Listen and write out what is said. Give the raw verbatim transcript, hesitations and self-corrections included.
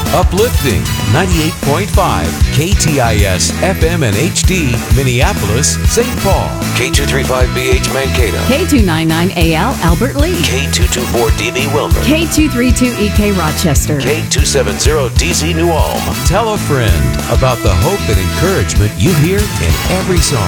Uplifting ninety-eight point five K T I S F M and H D, Minneapolis, Saint Paul. K two thirty-five B H Mankato. K two ninety-nine A L Albert Lee. K two twenty-four D B Wilmer. K two thirty-two E K Rochester. K two seventy D C New Ulm. Tell a friend about the hope and encouragement you hear in every song.